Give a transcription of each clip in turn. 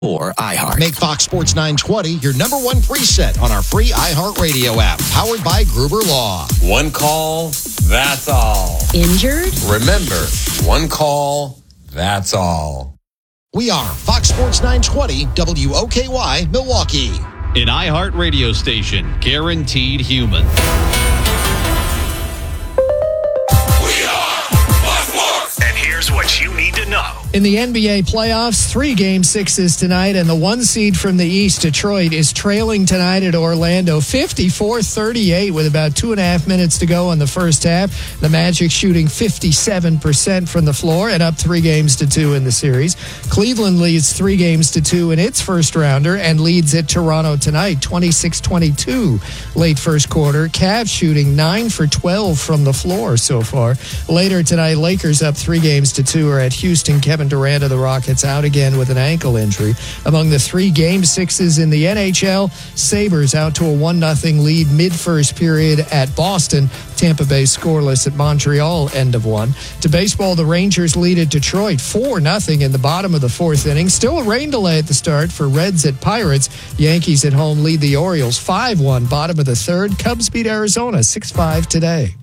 or iHeart. Make Fox Sports 920 your number one preset on our free iHeartRadio app, powered by Gruber Law. One call, that's all. Injured? Remember, one call, that's all. We are Fox Sports 920 WOKY Milwaukee. An iHeart radio station, guaranteed human. And here's what you need to know. In the NBA playoffs, 3 Game 6s tonight, and the 1 seed from the East, Detroit, is trailing tonight at Orlando 54-38 with about 2.5 minutes to go in the first half. The Magic shooting 57% from the floor and up 3-2 in the series. Cleveland leads 3-2 in its first rounder and leads at Toronto tonight 26-22 late first quarter. Cavs shooting 9 for 12 from the floor so far. Later tonight, Lakers up 3-2 are at Houston. Kevin Durant of the Rockets out again with an ankle injury. Among the 3 Game 6s in the NHL, Sabres out to a 1-0 lead mid-first period at Boston. Tampa Bay scoreless at Montreal, end of 1. To baseball, the Rangers lead at Detroit 4-0 in the bottom of the 4th inning. Still a rain delay at the start for Reds at Pirates. Yankees at home lead the Orioles 5-1, bottom of the 3rd. Cubs beat Arizona 6-5 today.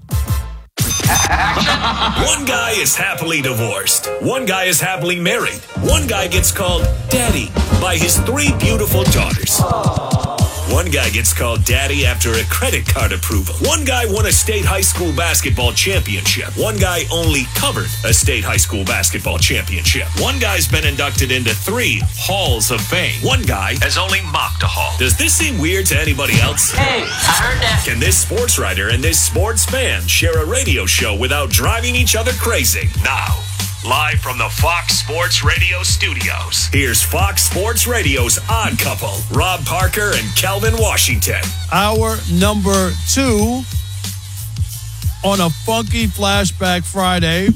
One guy is happily divorced. One guy is happily married. One guy gets called daddy by his 3 beautiful daughters. One guy gets called daddy after a credit card approval. One guy won a state high school basketball championship. One guy only covered a state high school basketball championship. One guy's been inducted into 3 halls of fame. One guy has only mocked a hall. Does this seem weird to anybody else? Hey, I heard that. Can this sports writer and this sports fan share a radio show without driving each other crazy? Now, live from the Fox Sports Radio studios, here's Fox Sports Radio's Odd Couple, Rob Parker and Kelvin Washington. Hour number 2 on a funky Flashback Friday.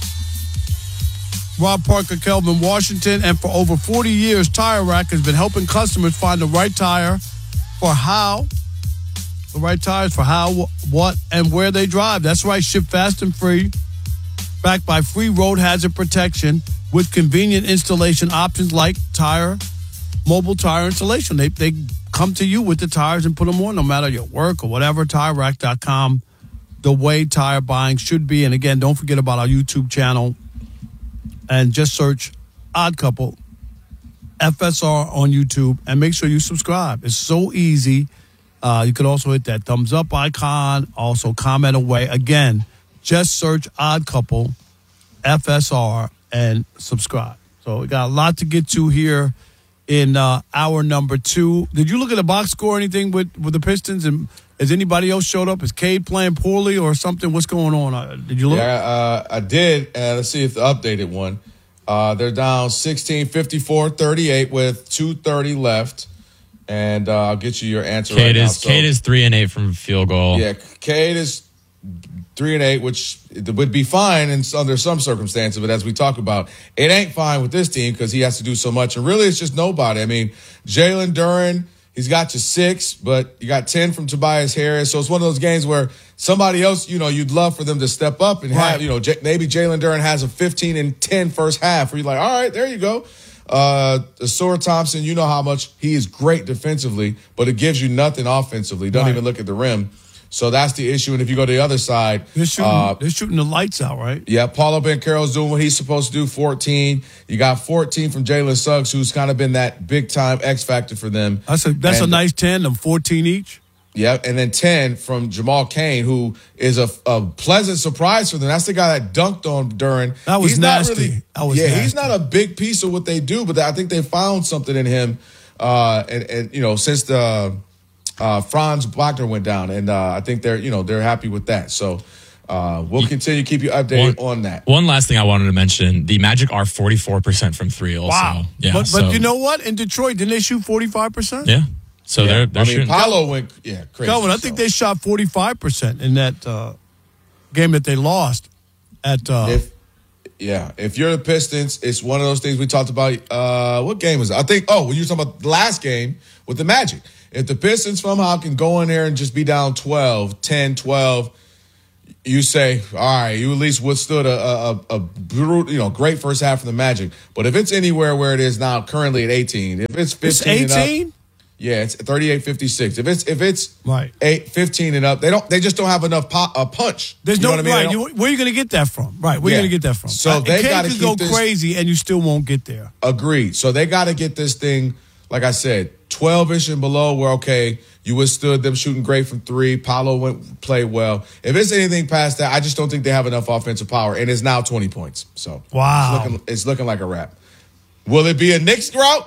Rob Parker, Kelvin Washington, and for over 40 years, Tire Rack has been helping customers find the right tire for how, the right tires for how, what, and where they drive. That's right, ship fast and free. Backed by free road hazard protection with convenient installation options like mobile tire installation. They come to you with the tires and put them on no matter your work or whatever. TireRack.com, the way tire buying should be. And again, don't forget about our YouTube channel and just search Odd Couple FSR on YouTube and make sure you subscribe. It's so easy. You can also hit that thumbs up icon, also comment away. Again, just search Odd Couple FSR and subscribe. So we got a lot to get to here in hour number 2. Did you look at the box score or anything with the Pistons? And has anybody else showed up? Is Cade playing poorly or something? What's going on? Did you look? Yeah, I did. Let's see if the updated one. They're down 16, 54-38 with 2:30 left. And I'll get you your answer right now. Cade is 3-8 from field goal. Yeah, Cade is 3-8, which would be fine under some circumstances. But as we talk about, it ain't fine with this team because he has to do so much. And really, it's just nobody. I mean, Jalen Duren, he's got you 6, but you got 10 from Tobias Harris. So it's one of those games where somebody else, you'd love for them to step up and have, maybe Jalen Duren has a 15-10 first half where you're like, all right, there you go. Asura Thompson, you know how much he is great defensively, but it gives you nothing offensively. Don't even look at the rim. So that's the issue. And if you go to the other side, they're shooting the lights out, right? Yeah, Paulo Banchero's doing what he's supposed to do, 14. You got 14 from Jalen Suggs, who's kind of been that big-time X factor for them. That's a nice tandem, 14 each. Yeah, and then 10 from Jamal Cain, who is a pleasant surprise for them. That's the guy that dunked on Duren. That was nasty. He's not a big piece of what they do, but I think they found something in him. Since the Franz Wagner went down, and I think they're happy with that. So we'll continue to keep you updated on that. One last thing I wanted to mention: the Magic are 44% from 3. Also, wow. Yeah, but you know what? In Detroit, didn't they shoot 45%? Yeah. So they're shooting. Paolo went crazy. Kelvin, I think they shot 45% in that game that they lost at. If you're the Pistons, it's one of those things we talked about. What game was it? I think. Oh, you were talking about the last game with the Magic. If the Pistons somehow can go in there and just be down 12, 10, 12, you say, all right, you at least withstood a brutal, great first half from the Magic. But if it's anywhere where it is now currently at 18, if it's 15 it's 18? and up, yeah, it's 38-56. If it's right 15 and up, they just don't have enough punch. There's you know no what I mean? right. Where are you going to get that from? Right, where are you going to get that from? So they got to go crazy, and you still won't get there. Agreed. So they got to get this thing, like I said, 12-ish and below. Where okay, you withstood them shooting great from three. Paolo played well. If it's anything past that, I just don't think they have enough offensive power, and it's now 20 points. So wow, it's looking like a wrap. Will it be a Knicks route?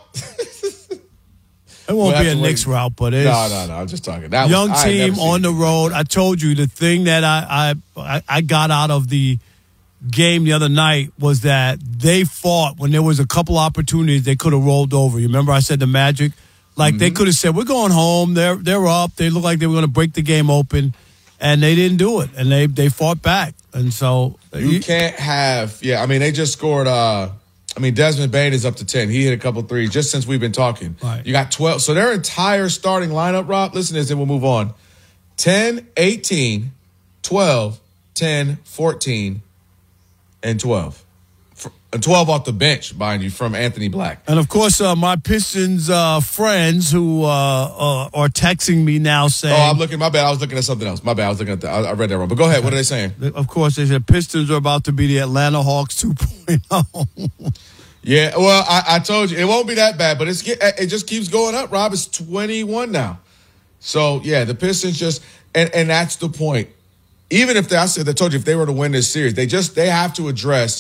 It won't be a Knicks route, but it's no. I'm just talking. Young team on the road. I told you the thing that I got out of the game the other night was that they fought when there was a couple opportunities they could have rolled over. You remember I said the Magic, they could have said we're going home. They're up. They look like they were going to break the game open, and they didn't do it. And they fought back. And so you can't have. Yeah, I mean they just scored. Desmond Bane is up to 10. He hit a couple threes just since we've been talking. Right. You got 12. So their entire starting lineup, Rob, listen to this and we'll move on. 10, 18, 12, 10, 14, and 12. And 12 off the bench, mind you, from Anthony Black. And, of course, my Pistons friends who are texting me now saying... Oh, I'm looking. My bad. I was looking at something else. My bad. I was looking at I read that wrong. But go ahead. What are they saying? Of course, they said Pistons are about to be the Atlanta Hawks 2.0. Yeah, well, I told you. It won't be that bad, but it just keeps going up, Rob. It's 21 now. So, yeah, the Pistons just... And that's the point. Even if I told you, if they were to win this series, they have to address...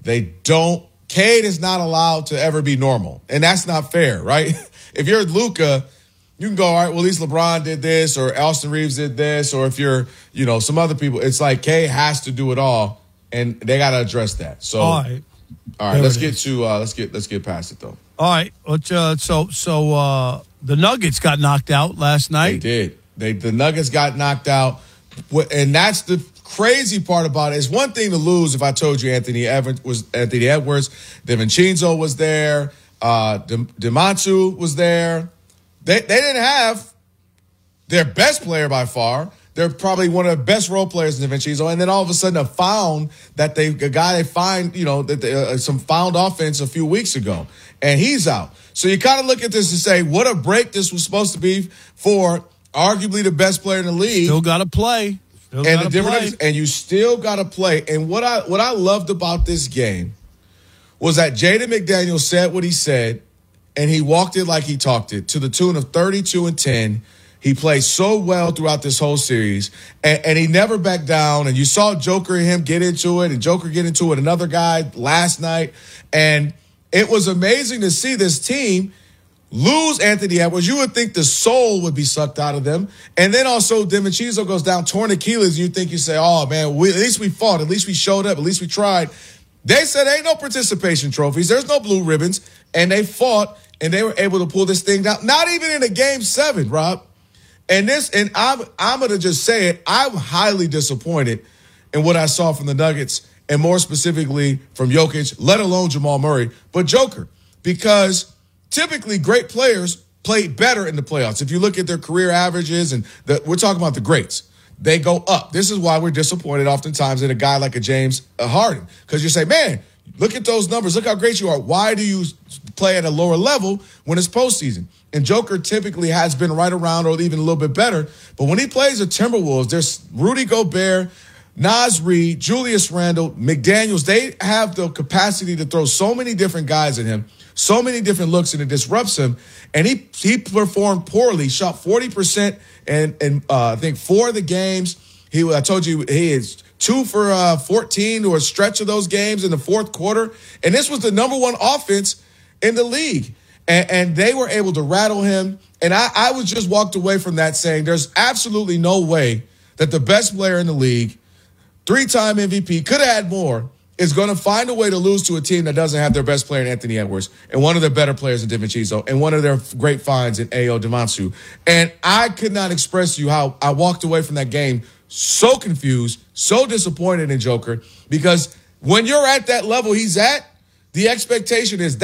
Cade is not allowed to ever be normal. And that's not fair, right? If you're Luka, you can go, all right, well, at least LeBron did this or Austin Reeves did this. Or if you're, some other people, it's like Cade has to do it all. And they got to address that. So, all right, let's get past it though. All right. So the Nuggets got knocked out last night. They did. The Nuggets got knocked out. And that's the crazy part about it. Is one thing to lose if I told you Anthony Edwards, DiVincenzo was there, Dimansu was there. They didn't have their best player by far. They're probably one of the best role players in DiVincenzo, and then all of a sudden found that some found offense a few weeks ago, and he's out. So you kind of look at this and say, what a break this was supposed to be for arguably the best player in the league. Still got to play. And you still got to play. And what I loved about this game was that Jaden McDaniels said what he said, and he walked it like he talked it, to the tune of 32-10. He played so well throughout this whole series, and he never backed down. And you saw Joker and him get into it, and Joker get into it, another guy last night. And it was amazing to see this team lose Anthony Edwards. You would think the soul would be sucked out of them. And then also DiVincenzo goes down, torn Achilles, and you say, oh, man, at least we fought. At least we showed up. At least we tried. They said ain't no participation trophies. There's no blue ribbons. And they fought, and they were able to pull this thing down. Not even in a Game 7, Rob. And I'm going to just say it, I'm highly disappointed in what I saw from the Nuggets, and more specifically from Jokic, let alone Jamal Murray, but Joker. Because typically, great players play better in the playoffs. If you look at their career averages, and we're talking about the greats, they go up. This is why we're disappointed oftentimes in a guy like a James Harden. Because you say, man, look at those numbers. Look how great you are. Why do you play at a lower level when it's postseason? And Joker typically has been right around or even a little bit better. But when he plays the Timberwolves, there's Rudy Gobert, Naz Reid, Julius Randle, McDaniels. They have the capacity to throw so many different guys at him, so many different looks, and it disrupts him. And he performed poorly, shot 40%, and I think 4 of the games. I told you he is 2 for 14 or a stretch of those games in the fourth quarter. And this was the number one offense in the league. And they were able to rattle him. And I was just walked away from that saying there's absolutely no way that the best player in the league, 3-time MVP, could have had more, is going to find a way to lose to a team that doesn't have their best player in Anthony Edwards and one of their better players in DiVincenzo and one of their great finds in Ayo Dimansu. And I could not express to you how I walked away from that game so confused, so disappointed in Joker, because when you're at that level he's at, the expectation is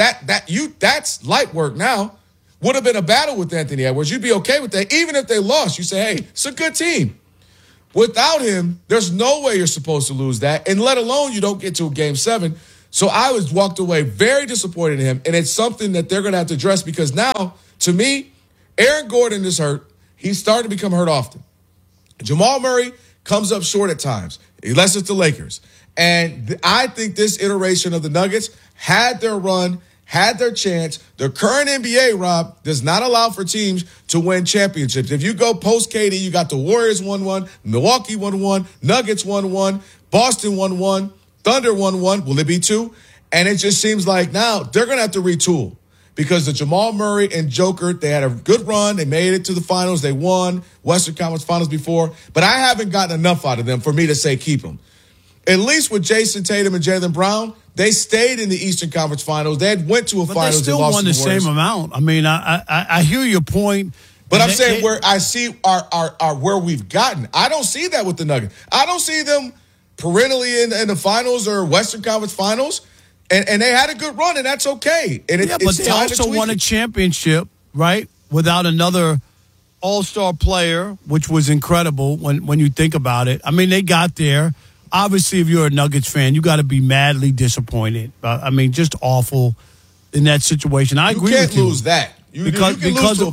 that's light work now. Would have been a battle with Anthony Edwards. You'd be okay with that. Even if they lost, you say, hey, it's a good team. Without him, there's no way you're supposed to lose that, and let alone you don't get to a Game 7. So I walked away very disappointed in him, and it's something that they're going to have to address because now, to me, Aaron Gordon is hurt. He's starting to become hurt often. Jamal Murray comes up short at times, unless it's the Lakers. And I think this iteration of the Nuggets had their run, had their chance. The current NBA, Rob, does not allow for teams to win championships. If you go post-KD, you got the Warriors 1-1, Milwaukee 1-1, Nuggets 1-1, Boston 1-1, Thunder 1-1. Will it be 2? And it just seems like now they're going to have to retool because the Jamal Murray and Joker, they had a good run. They made it to the finals. They won Western Conference Finals before. But I haven't gotten enough out of them for me to say keep them. At least with Jason Tatum and Jaylen Brown, they stayed in the Eastern Conference Finals. They had went to a finals. They still and lost won the same amount. I mean, I hear your point. But I'm saying where I see our where we've gotten. I don't see that with the Nuggets. I don't see them perennially in the finals or Western Conference Finals. And they had a good run, and that's okay. And but they also won a championship, right, without another all-star player, which was incredible when you think about it. I mean, they got there. Obviously, if you're a Nuggets fan, you got to be madly disappointed. I mean, just awful in that situation. I agree with you. You can't lose that. Because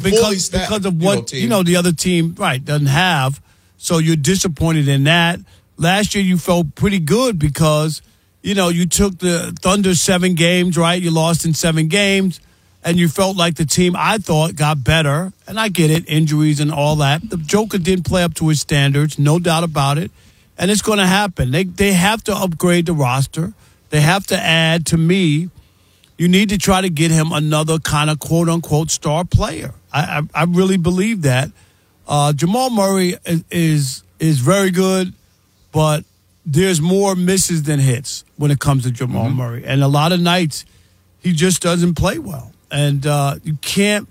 of what the other team doesn't have. So you're disappointed in that. Last year, you felt pretty good because you took the Thunder 7 games, right? You lost in 7 games, and you felt like the team, I thought, got better. And I get it, injuries and all that. The Joker didn't play up to his standards, no doubt about it. And it's going to happen. They have to upgrade the roster. They have to add, to me, you need to try to get him another kind of quote-unquote star player. I really believe that. Jamal Murray is very good, but there's more misses than hits when it comes to Jamal Murray. And a lot of nights, he just doesn't play well. And it can't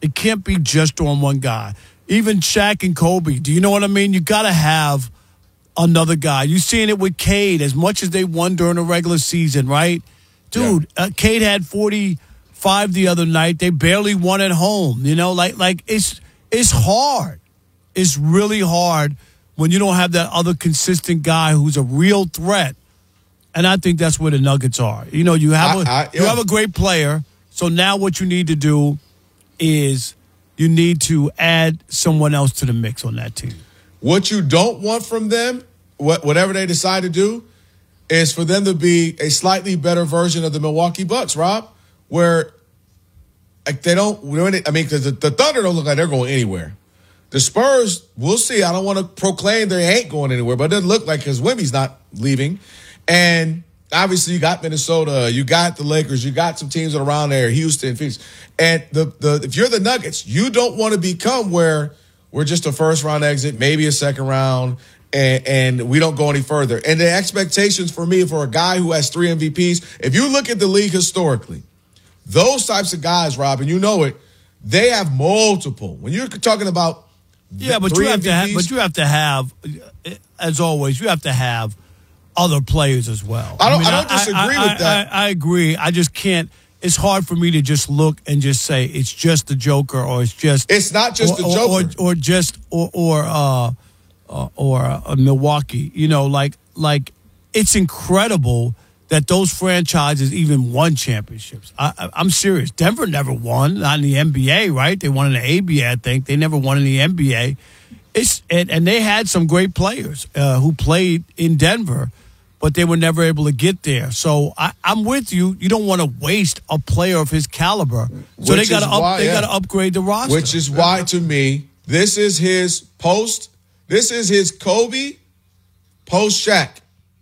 be just on one guy. Even Shaq and Kobe, do you know what I mean? You got to have another guy. You're seeing it with Cade, as much as they won during the regular season, right? Dude, Cade had 45 the other night. They barely won at home. It's hard. It's really hard when you don't have that other consistent guy who's a real threat. And I think that's where the Nuggets are. You have a great player. So now what you need to do is you need to add someone else to the mix on that team. What you don't want from them, whatever they decide to do, is for them to be a slightly better version of the Milwaukee Bucks, Rob, where they don't win it. I mean, because the Thunder don't look like they're going anywhere. The Spurs, we'll see. I don't want to proclaim they ain't going anywhere, but it doesn't look like because Wemby's not leaving. And obviously you got Minnesota, you got the Lakers, you got some teams around there, Houston, Phoenix. And if you're the Nuggets, you don't want to become where we're just a first-round exit, maybe a second round, and we don't go any further. And the expectations for me, for a guy who has 3 MVPs, if you look at the league historically, those types of guys, Rob, and you know it, they have multiple. When you're talking about but you have to have, as always, you have to have other players as well. I don't disagree with that. I agree. I just can't. It's hard for me to just look and just say it's just the Joker or it's just. It's not just the Joker or Milwaukee. Like it's incredible that those franchises even won championships. I'm serious. Denver never won, not in the NBA, right? They won in the ABA, I think. They never won in the NBA. And they had some great players who played in Denver, but they were never able to get there. So I'm with you. You don't want to waste a player of his caliber. So they got to upgrade the roster. Which is why, to me, this is his post. This is his Kobe post Shaq.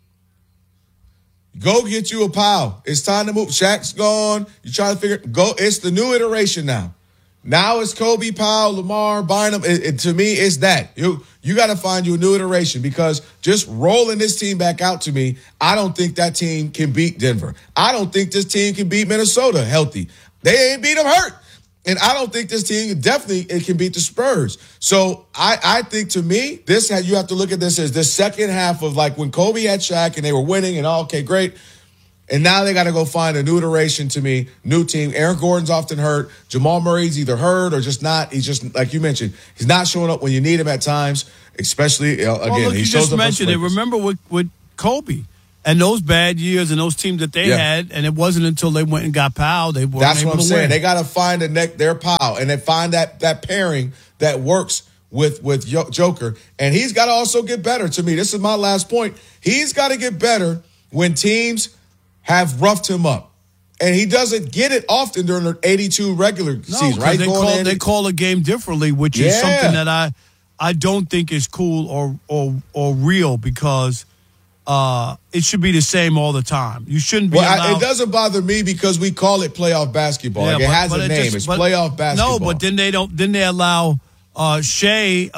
Go get you a pal. It's time to move. Shaq's gone. You try to go. It's the new iteration now. Now it's Kobe, Powell, Lamar, Bynum. To me, it's that. You got to find you a new iteration because just rolling this team back out to me, I don't think that team can beat Denver. I don't think this team can beat Minnesota healthy. They ain't beat them hurt. And I don't think this team it can beat the Spurs. So I think, to me, you have to look at this as the second half of like when Kobe had Shaq and they were winning and okay, great. And now they got to go find a new iteration to me, new team. Aaron Gordon's often hurt. Jamal Murray's either hurt or just not. He's just, like you mentioned, he's not showing up when you need him at times, especially, again, he you shows just up. Mentioned it. Remember with Kobe and those bad years and those teams that they had, and it wasn't until they went and got Powell they weren't That's able what I'm to saying. win. They got to find their Powell, and then find that pairing that works with Joker. And he's got to also get better. To me, this is my last point. He's got to get better when teams have roughed him up. And he doesn't get it often during the 82 regular season, right? They call a game differently, which is something that I don't think is cool or real, because it should be the same all the time. You shouldn't be allowed. It doesn't bother me because we call it playoff basketball. It has a name. It's playoff basketball. No, but then they allow Shea.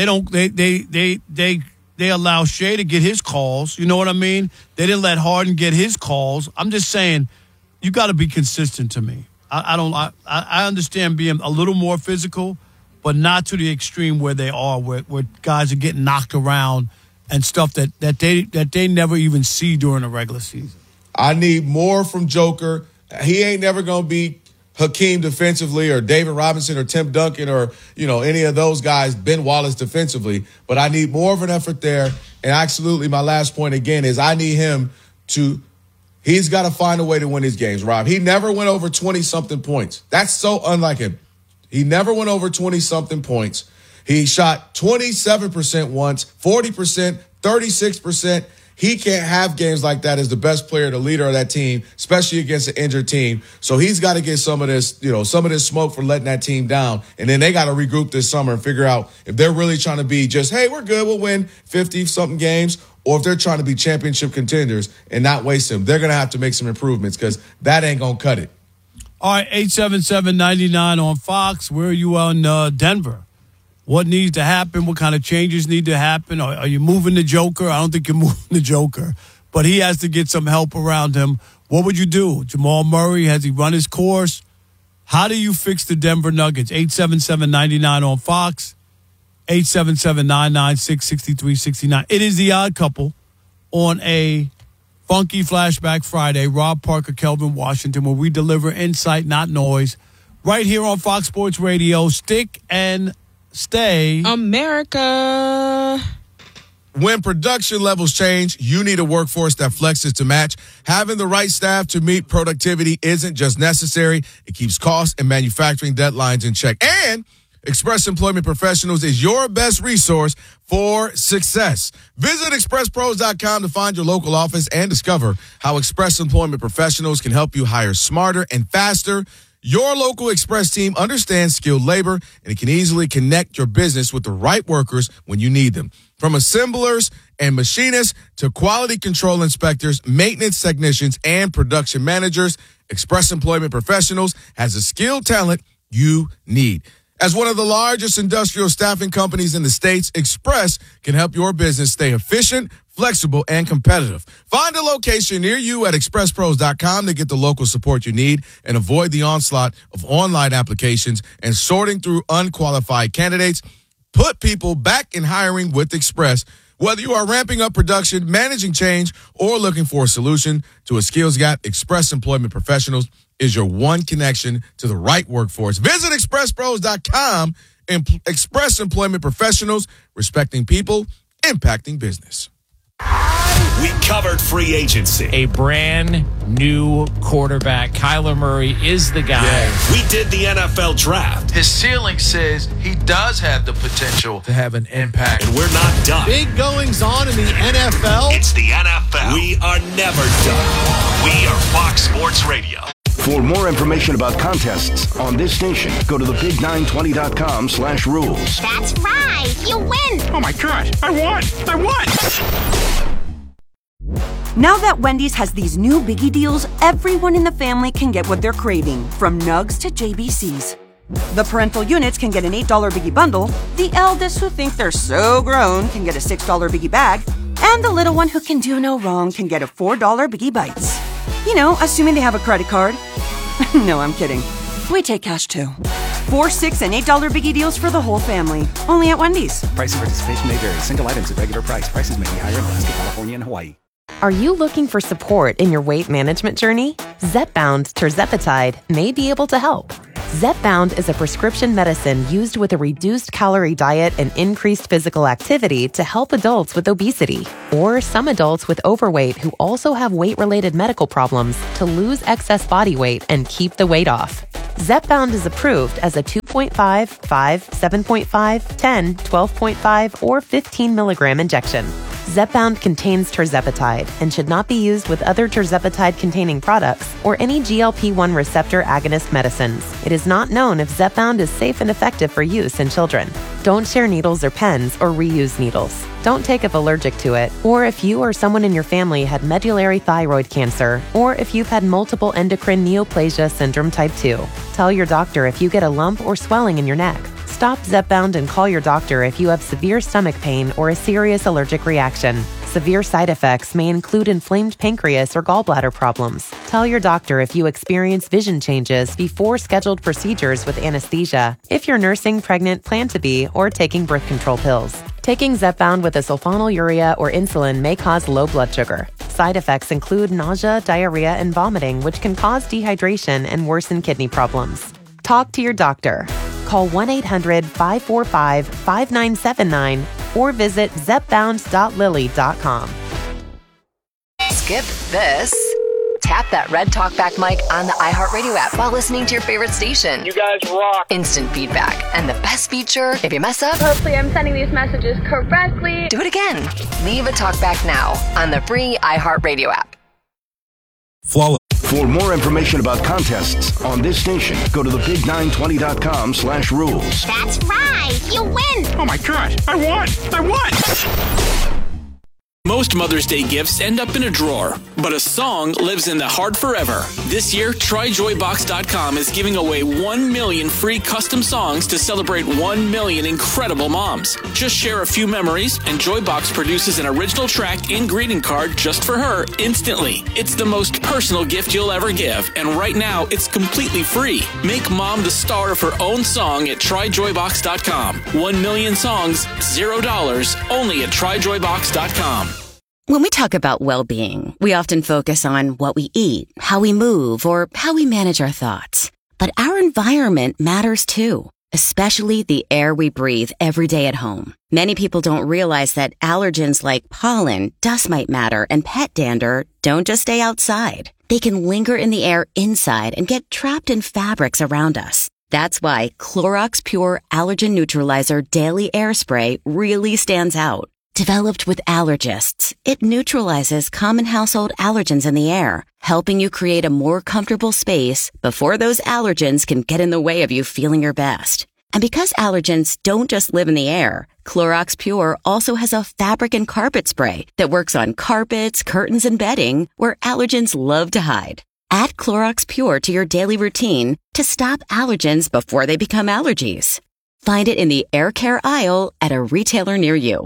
They allow Shea to get his calls. You know what I mean? They didn't let Harden get his calls. I'm just saying, you got to be consistent to me. I understand being a little more physical, but not to the extreme where they are, where guys are getting knocked around and stuff that they never even see during the regular season. I need more from Joker. He ain't never going to be Hakeem defensively, or David Robinson, or Tim Duncan, or any of those guys, Ben Wallace defensively. But I need more of an effort there. And absolutely, my last point again is I need him to. He's got to find a way to win these games, Rob. He never went over 20-something points. That's so unlike him. He never went over 20-something points. He shot 27% once, 40%, 36%. He can't have games like that as the best player, the leader of that team, especially against an injured team. So he's got to get some of this smoke for letting that team down. And then they got to regroup this summer and figure out if they're really trying to be just, hey, we're good, we'll win 50-something games, or if they're trying to be championship contenders and not waste them. They're going to have to make some improvements, because that ain't going to cut it. All right, 877-99 on Fox. Where are you on Denver? What needs to happen? What kind of changes need to happen? Are you moving the Joker? I don't think you're moving the Joker, but he has to get some help around him. What would you do? Jamal Murray, has he run his course? How do you fix the Denver Nuggets? 877-99 on Fox, 877-996-6369. It is the Odd Couple on a funky Flashback Friday. Rob Parker, Kelvin Washington, where we deliver insight, not noise, right here on Fox Sports Radio. Stick and stay America. When production levels change, you need a workforce that flexes to match. Having the right staff to meet productivity isn't just necessary. It keeps costs and manufacturing deadlines in check. And Express Employment Professionals is your best resource for success. Visit expresspros.com to find your local office and discover how Express Employment Professionals can help you hire smarter and faster. Your local Express team understands skilled labor, and it can easily connect your business with the right workers when you need them. From assemblers and machinists to quality control inspectors, maintenance technicians, and production managers, Express Employment Professionals has the skilled talent you need. As one of the largest industrial staffing companies in the States, Express can help your business stay efficient, flexible, and competitive. Find a location near you at expresspros.com to get the local support you need and avoid the onslaught of online applications and sorting through unqualified candidates. Put people back in hiring with Express. Whether you are ramping up production, managing change, or looking for a solution to a skills gap, Express Employment Professionals is your one connection to the right workforce. Visit expresspros.com and Express Employment Professionals, respecting people, impacting business. We covered free agency. A brand new quarterback. Kyler Murray is the guy. Yeah. We did the NFL draft. His ceiling says he does have the potential to have an impact. And we're not done. Big goings on in the NFL. It's the NFL. We are never done. We are Fox Sports Radio. For more information about contests on this station, go to thebig920.com/rules. That's right. You win. Oh my gosh. I won. Now that Wendy's has these new Biggie deals, everyone in the family can get what they're craving, from Nugs to JBCs. The parental units can get an $8 Biggie bundle, the eldest who think they're so grown can get a $6 Biggie bag, and the little one who can do no wrong can get a $4 Biggie Bites. You know, assuming they have a credit card. No, I'm kidding. We take cash too. $4, $6, and $8 Biggie deals for the whole family. Only at Wendy's. Price and participation may vary. Single items at regular price. Prices may be higher in Alaska, California, and Hawaii. Are you looking for support in your weight management journey? Zepbound tirzepatide may be able to help. Zepbound is a prescription medicine used with a reduced calorie diet and increased physical activity to help adults with obesity, or some adults with overweight who also have weight-related medical problems to lose excess body weight and keep the weight off. Zepbound is approved as a 2.5, 5, 7.5, 10, 12.5, or 15 milligram injection. Zepbound contains tirzepatide and should not be used with other tirzepatide-containing products or any GLP-1 receptor agonist medicines. It is not known if Zepbound is safe and effective for use in children. Don't share needles or pens or reuse needles. Don't take if allergic to it, or if you or someone in your family had medullary thyroid cancer, or if you've had multiple endocrine neoplasia syndrome type 2. Tell your doctor if you get a lump or swelling in your neck. Stop Zepbound and call your doctor if you have severe stomach pain or a serious allergic reaction. Severe side effects may include inflamed pancreas or gallbladder problems. Tell your doctor if you experience vision changes before scheduled procedures with anesthesia, if you're nursing, pregnant, plan to be, or taking birth control pills. Taking Zepbound with a sulfonylurea or insulin may cause low blood sugar. Side effects include nausea, diarrhea, and vomiting, which can cause dehydration and worsen kidney problems. Talk to your doctor. Call 1-800-545-5979 or visit zepbound.lily.com. Skip this. Tap that red talkback mic on the iHeartRadio app while listening to your favorite station. You guys rock. Instant feedback. And the best feature, if you mess up, hopefully I'm sending these messages correctly. Do it again. Leave a talkback now on the free iHeartRadio app. Flawless. For more information about contests on this station, go to thebig920.com/rules. That's right. You win. Oh my gosh. I won. Most Mother's Day gifts end up in a drawer, but a song lives in the heart forever. This year, TryJoyBox.com is giving away 1 million free custom songs to celebrate 1 million incredible moms. Just share a few memories, and Joybox produces an original track and greeting card just for her instantly. It's the most personal gift you'll ever give, and right now, it's completely free. Make mom the star of her own song at TryJoyBox.com. 1 million songs, $0, only at TryJoyBox.com. When we talk about well-being, we often focus on what we eat, how we move, or how we manage our thoughts. But our environment matters too, especially the air we breathe every day at home. Many people don't realize that allergens like pollen, dust mite matter, and pet dander don't just stay outside. They can linger in the air inside and get trapped in fabrics around us. That's why Clorox Pure Allergen Neutralizer Daily Air Spray really stands out. Developed with allergists, it neutralizes common household allergens in the air, helping you create a more comfortable space before those allergens can get in the way of you feeling your best. And because allergens don't just live in the air, Clorox Pure also has a fabric and carpet spray that works on carpets, curtains, and bedding where allergens love to hide. Add Clorox Pure to your daily routine to stop allergens before they become allergies. Find it in the air care aisle at a retailer near you.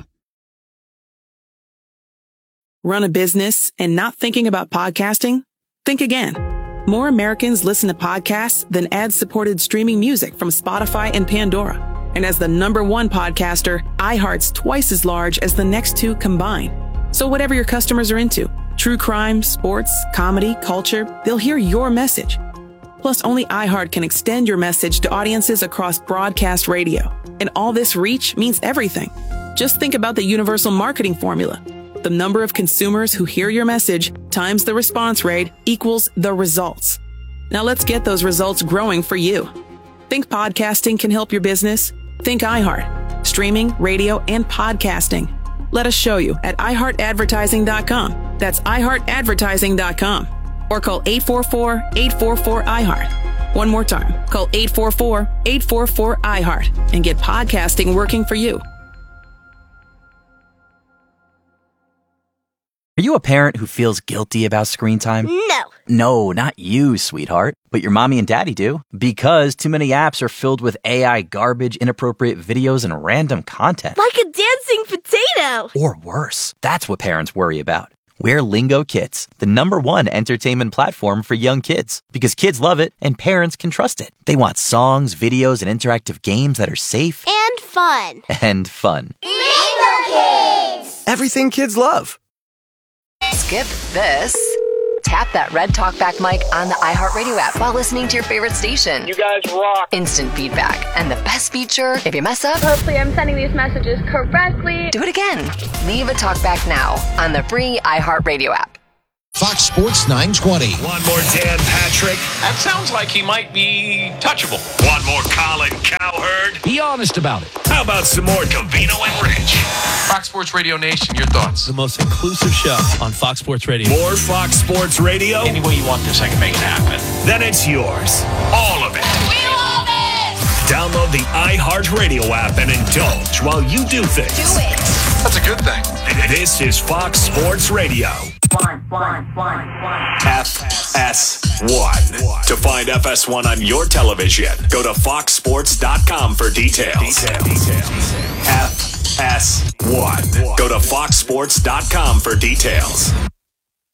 Run a business and not thinking about podcasting? Think again. More Americans listen to podcasts than ad-supported streaming music from Spotify and Pandora. And as the #1 podcaster, iHeart's twice as large as the next two combined. So whatever your customers are into, true crime, sports, comedy, culture, they'll hear your message. Plus, only iHeart can extend your message to audiences across broadcast radio. And all this reach means everything. Just think about the universal marketing formula. The number of consumers who hear your message times the response rate equals the results. Now let's get those results growing for you. Think podcasting can help your business? Think iHeart. Streaming, radio, and podcasting. Let us show you at iHeartAdvertising.com. That's iHeartAdvertising.com. Or call 844-844-iHeart. One more time. Call 844-844-iHeart and get podcasting working for you. Are you a parent who feels guilty about screen time? No. No, not you, sweetheart. But your mommy and daddy do. Because too many apps are filled with AI garbage, inappropriate videos, and random content. Like a dancing potato. Or worse. That's what parents worry about. We're Lingo Kids, the #1 entertainment platform for young kids. Because kids love it and parents can trust it. They want songs, videos, and interactive games that are safe. And fun. And fun. Lingo Kids. Everything kids love. Skip this. Tap that red talkback mic on the iHeartRadio app while listening to your favorite station. You guys rock. Instant feedback. And the best feature, if you mess up, Hopefully I'm sending these messages correctly. do it again. Leave a talkback now on the free iHeartRadio app. Fox Sports 920. Want more Dan Patrick? That sounds like he might be touchable. Want more Colin Cowherd? Be honest about it. How about some more Covino and Rich? Fox Sports Radio Nation, your thoughts? The most inclusive show on Fox Sports Radio. More Fox Sports Radio? Any way you want this, I can make it happen. Then it's yours. All of it. We love it! Download the iHeartRadio app and indulge while you do things. Do it! That's a good thing. This is Fox Sports Radio. FS1. To find FS1 on your television, go to foxsports.com for details. FS1. Go to foxsports.com for details.